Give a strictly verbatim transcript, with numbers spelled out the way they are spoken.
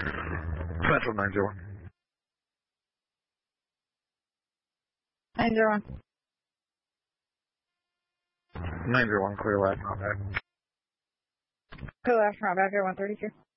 Central nine zero one. nine zero one. nine zero one, clear left, not bad. Clear left, not bad, one thirty-two.